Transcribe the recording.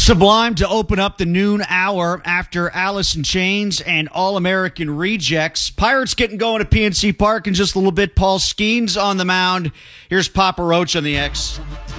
Sublime to open up the noon hour after Alice in Chains and All-American Rejects. Pirates getting going at PNC Park in just a little bit. Paul Skeens on the mound. Here's Papa Roach on the X.